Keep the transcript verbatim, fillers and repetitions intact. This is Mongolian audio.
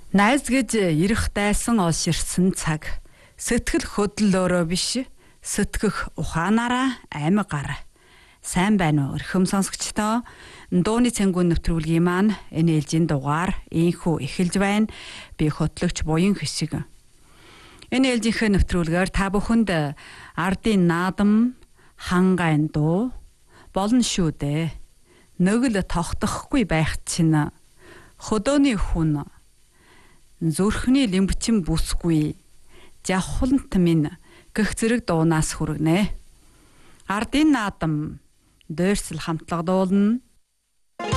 Найз гэж ирэх дайсан олширсан цаг. Сэтгэл хөдлөлөөрөө биш, сэтгэх ухаанаараа аймгаар. Сайн байна уу өрхөм сонсогчдоо? Дууны цэнгүүн нэвтрүүлгийн маань энэ ээлжийн дугаар ийхүү эхэлж байна. Би хөтлөгч буян хэсэг. Энэ ээлжийнхээ нэвтрүүлгээр та бүхэнд ардын наадам, хангайн дуу болно шүү дээ. Нөгөл тогтохгүй байх чинь хөдөөний хүн зүрхний лимбчин бүсгүй жавхлант минь гэх зэрэг дуунаас хүргэнэ. Ардын наадам дойрсол хамтлаг дуулна.